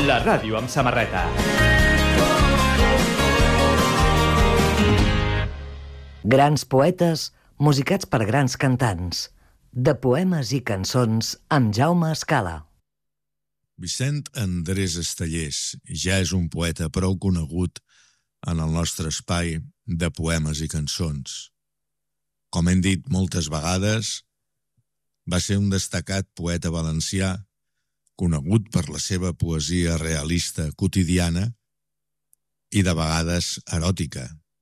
La ràdio amb samarreta. Grans poetes musicats per grans cantants. De poemes i cançons amb Jaume Escala. Vicent Andrés Estellés ja és un poeta prou conegut en el nostre espai de poemes i cançons. Com hem dit moltes vegades, va ser un destacat poeta valencià, conegut per la seva poesia realista quotidiana i de vegades eròtica.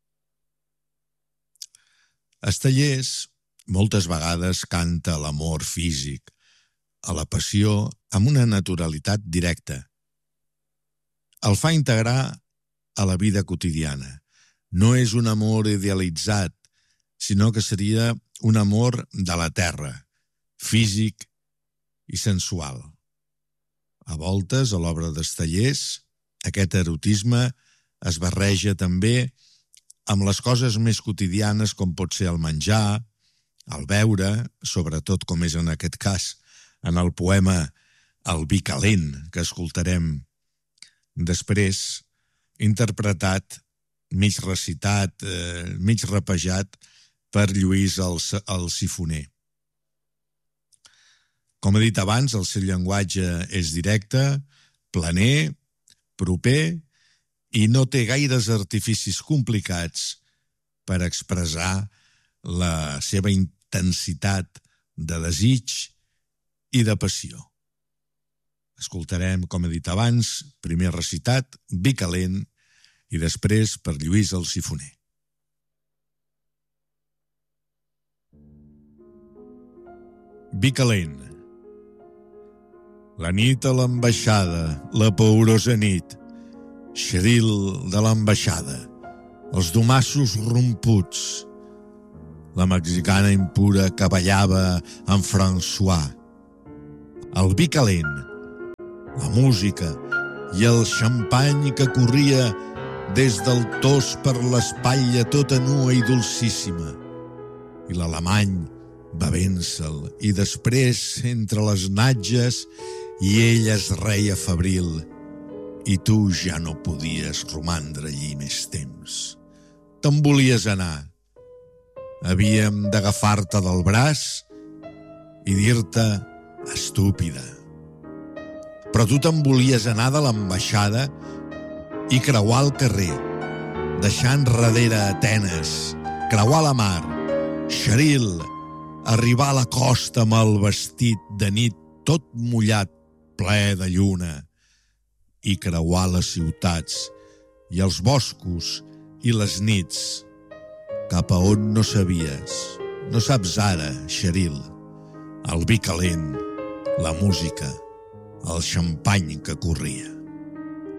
Estellés moltes vegades canta l'amor físic, a la passió, amb una naturalitat directa. El fa integrar a la vida quotidiana. No és un amor idealitzat, sinó que seria un amor de la terra, físic i sensual. A voltes, a l'obra d'Estellés, aquest erotisme es barreja també amb les coses més quotidianes com pot ser el menjar, el beure, sobretot com és en aquest cas, en el poema El vi calent, que escoltarem després, interpretat, mig recitat, mig rapejat per Lluís el Sifoner. Com he dit abans, el seu llenguatge és directe, planer, proper i no té gaires artificis complicats per expressar la seva intensitat de desig i de passió. Escoltarem, com he dit abans, primer recitat, Vi calent, i després per Lluís el Sifoner. Vi calent. La nit a l'ambaixada, la paurosa nit, xeril de l'ambaixada, els domassos romputs, la mexicana impura que ballava amb François, el vi calent, la música i el xampany que corria des del tos per l'espatlla tota nua i dolcíssima, i l'alemany bevent-se'l, i després, entre les natges, i ell es reia febril, i tu ja no podies romandre allí més temps. Te'n volies anar. Havíem d'agafar-te del braç i dir-te estúpida. Però tu te'n volies anar de l'ambaixada i creuar el carrer, deixant darrere Atenes, creuar la mar, xeril, arribar a la costa amb el vestit de nit tot mullat, ple de lluna, i creuar les ciutats i els boscos i les nits, cap a on no sabies, no saps ara, xeril, el vi calent, la música, el xampany que corria.